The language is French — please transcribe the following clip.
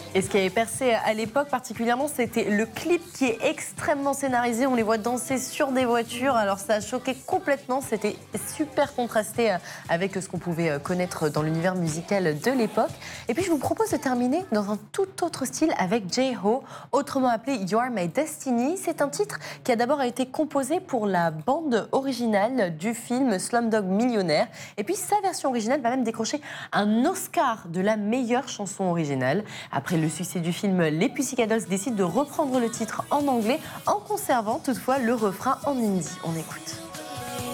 Et ce qui avait percé à l'époque particulièrement, c'était le clip qui est extrêmement scénarisé. On les voit danser sur des voitures. Alors ça a choqué complètement. C'était super contrasté avec ce qu'on pouvait connaître dans l'univers musical de l'époque. Et puis je vous propose de terminer dans un tout autre style avec J-Ho, autrement appelé You Are My Destiny. C'est un titre qui a d'abord été composé pour la bande originale du film Slumdog Millionnaire. Et puis sa version originale va même décrocher un Oscar de la meilleure chanson originale. Après le succès du film, les Pussycat Dolls décident de reprendre le titre en anglais en conservant toutefois le refrain en hindi. On écoute.